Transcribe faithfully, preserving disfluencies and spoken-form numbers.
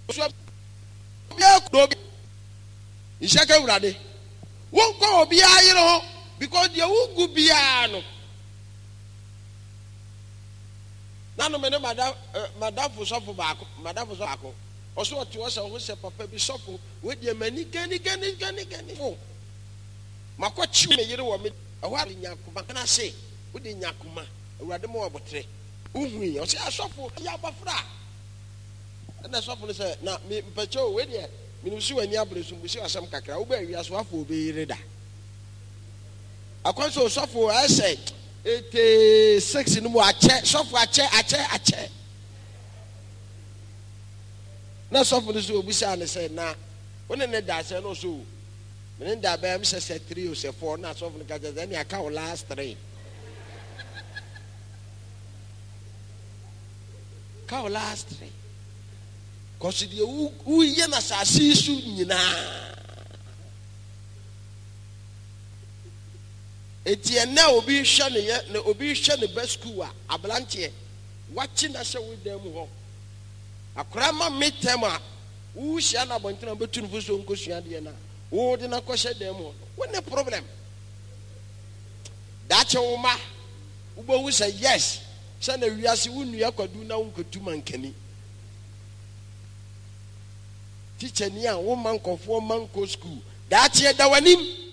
Ishaka urade. Won't go be you know because you won't be no. Nano mene madam madam for suffer back, madam for suffer. Also what was a who papa be suffer with your many canny canny canny canny. Mako chew me you want me a while in Yakuma can I say within Yakuma, a rather more about three. Umi, or say I suffer Yabafra. And that's what said, now me Pacho, wait here. Minusu and Yabris, we see some cacao, we as well for be reader. I can't so suffer, I say, it is six in more check, software check, I check, I check. Now, suffer this will be sound and said, now, when in the dash, I know so. When in that bam says three or say four, not so often, then I can't last three. Can't last three. Because you who yen as I see soon, na. Etienne now be shunning yet, no be shunning best school, a blanche, watching us with them. A crama made them who shall not want to between Fuson Cushiana, who did not question them. What the problem? That's your ma who say yes. Send a reas who you could do now could do man kenny. Teacher near woman conform man go school. That's yet the one him.